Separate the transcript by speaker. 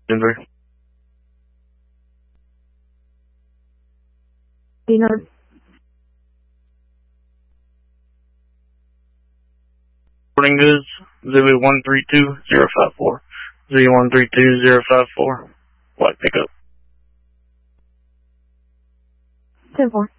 Speaker 1: Denver.
Speaker 2: Denver.
Speaker 1: Reporting is Zulu 132054. Zulu 132054. White pickup.
Speaker 2: 10-4.